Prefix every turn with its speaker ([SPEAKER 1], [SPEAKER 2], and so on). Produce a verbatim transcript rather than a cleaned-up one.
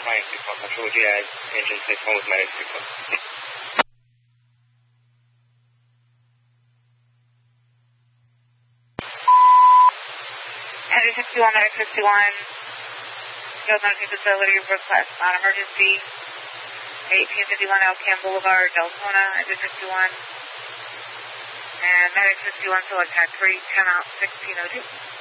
[SPEAKER 1] Medic six one, Central, G I, engine six one with Medic six one.
[SPEAKER 2] Engine sixty-one, Medic sixty-one, Field Medical Facility, request non-emergency, eighteen fifty-one Elkham Boulevard, Deltona, Engine sixty-one, and Medic sixty-one, select track three, ten out, sixteen oh two.